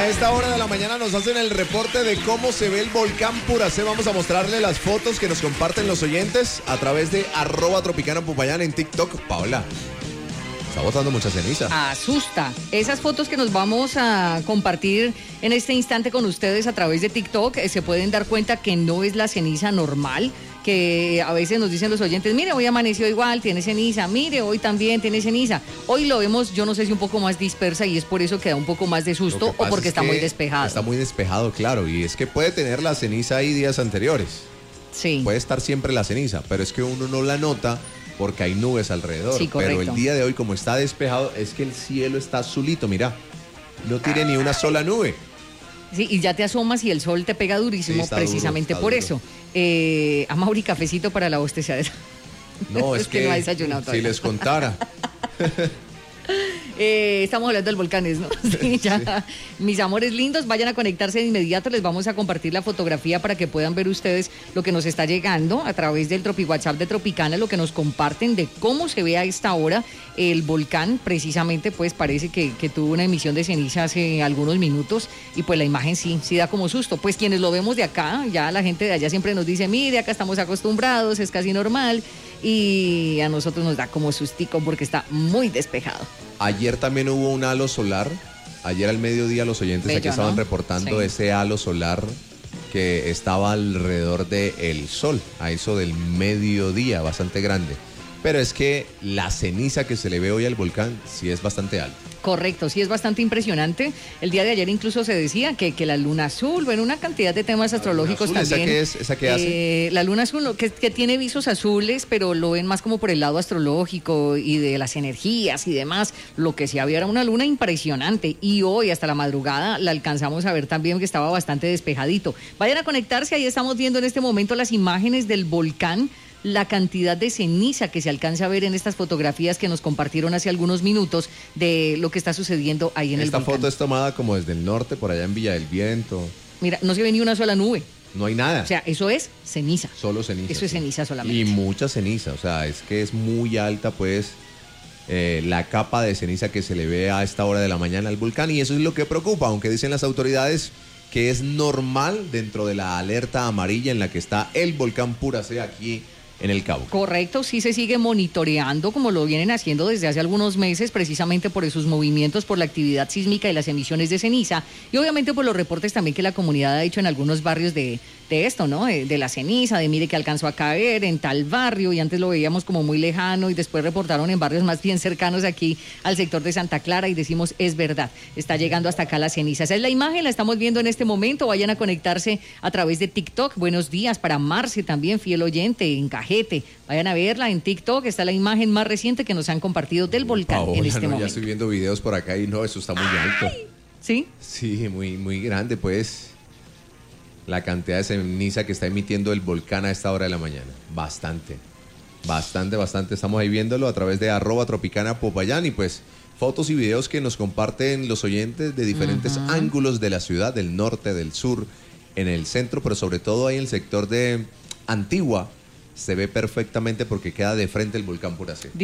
A esta hora de la mañana nos hacen el reporte de cómo se ve el volcán Puracé. Vamos a mostrarle las fotos que nos comparten los oyentes a través de @tropicana_popayán en TikTok. Paola, está botando mucha ceniza. Asusta. Esas fotos que nos vamos a compartir en este instante con ustedes a través de TikTok, se pueden dar cuenta que no es la ceniza normal, que a veces nos dicen los oyentes, mire, hoy amaneció igual, tiene ceniza, mire, hoy también tiene ceniza. Hoy lo vemos, yo no sé si un poco más dispersa y es por eso que da un poco más de susto o porque está muy despejado. Está muy despejado, claro, y es que puede tener la ceniza ahí días anteriores. Sí. Puede estar siempre la ceniza, pero es que uno no la nota porque hay nubes alrededor. Sí, correcto. Pero el día de hoy, como está despejado, es que el cielo está azulito, mira, no tiene ni una sola nube. Sí, y ya te asomas y el sol te pega durísimo, sí, precisamente duro, por duro. eso. A Mauri, cafecito para la bostezadera. No, es que no ha desayunado todavía. si les contara. Estamos hablando del volcanes, ¿no? Sí, ya. Sí. Mis amores lindos, vayan a conectarse de inmediato. Les vamos a compartir la fotografía para que puedan ver ustedes lo que nos está llegando a través del WhatsApp de Tropicana, lo que nos comparten de cómo se ve a esta hora el volcán. Precisamente, pues parece que tuvo una emisión de ceniza hace algunos minutos y pues la imagen sí da como susto. Pues quienes lo vemos de acá, ya la gente de allá siempre nos dice, mire, acá estamos acostumbrados, es casi normal. Y a nosotros nos da como sustico porque está muy despejado. Ayer también hubo un halo solar. Ayer al mediodía los oyentes Bello, aquí estaban ¿no? reportando Sí. ese halo solar que estaba alrededor del sol, a eso del mediodía, bastante grande. Pero es que la ceniza que se le ve hoy al volcán sí es bastante alta. Correcto, sí es bastante impresionante. El día de ayer incluso se decía que la luna azul, bueno, una cantidad de temas astrológicos azul, también. ¿Esa qué hace? La luna azul, que tiene visos azules, pero lo ven más como por el lado astrológico y de las energías y demás. Lo que sí había era una luna impresionante y hoy hasta la madrugada la alcanzamos a ver también que estaba bastante despejadito. Vayan a conectarse, ahí estamos viendo en este momento las imágenes del volcán, la cantidad de ceniza que se alcanza a ver en estas fotografías que nos compartieron hace algunos minutos de lo que está sucediendo ahí en el volcán. Esta foto es tomada como desde el norte, por allá en Villa del Viento. Mira, no se ve ni una sola nube. No hay nada. O sea, eso es ceniza. Solo ceniza. Eso es ceniza solamente. Y mucha ceniza, o sea, es que es muy alta, pues, la capa de ceniza que se le ve a esta hora de la mañana al volcán, y eso es lo que preocupa, aunque dicen las autoridades que es normal dentro de la alerta amarilla en la que está el volcán Puracé aquí en el Cauca. Correcto, sí se sigue monitoreando como lo vienen haciendo desde hace algunos meses, precisamente por esos movimientos, por la actividad sísmica y las emisiones de ceniza, y obviamente por los reportes también que la comunidad ha hecho en algunos barrios de esto, ¿no? De la ceniza, de mire que alcanzó a caer en tal barrio y antes lo veíamos como muy lejano y después reportaron en barrios más bien cercanos aquí al sector de Santa Clara y decimos, es verdad, está llegando hasta acá la ceniza. Esa es la imagen, la estamos viendo en este momento, vayan a conectarse a través de TikTok. Buenos días para Marce también, fiel oyente, en Cajete. Vayan a verla en TikTok, está la imagen más reciente que nos han compartido del volcán Paola, en este no, momento. ya estoy viendo videos por acá y no, eso está muy alto. ¿Sí? Sí, muy, muy grande, pues, la cantidad de ceniza que está emitiendo el volcán a esta hora de la mañana. Bastante. Estamos ahí viéndolo a través de @tropicana_popayán y pues fotos y videos que nos comparten los oyentes de diferentes ángulos de la ciudad, del norte, del sur, en el centro, pero sobre todo ahí en el sector de Antigua se ve perfectamente porque queda de frente el volcán Puracé.